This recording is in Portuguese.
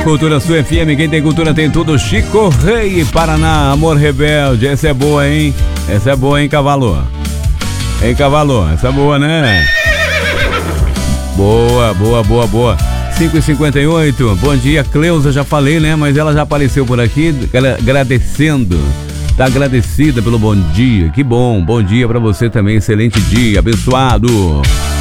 Cultura Sua FM, quem tem cultura tem tudo. Chico Rei, Paraná, Amor Rebelde. Essa é boa, hein? Essa é boa, hein, cavalo? Hein, cavalo? Essa é boa, né? Boa, boa, boa, boa. 5h58. Bom dia, Cleusa. Já falei, né? Mas ela já apareceu por aqui agradecendo. Tá agradecida pelo bom dia. Que bom. Bom dia pra você também. Excelente dia. Abençoado.